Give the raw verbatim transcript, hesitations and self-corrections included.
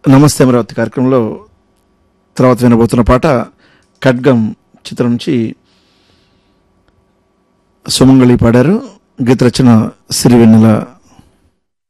నమస్తే అమరావతి కార్యక్రమంలో తర్వాత వినబోతున్న పాట ఖడ్గం చిత్రం నుంచి సుమంగళి పాడారు. గీత రచన సిరివెన్నెల.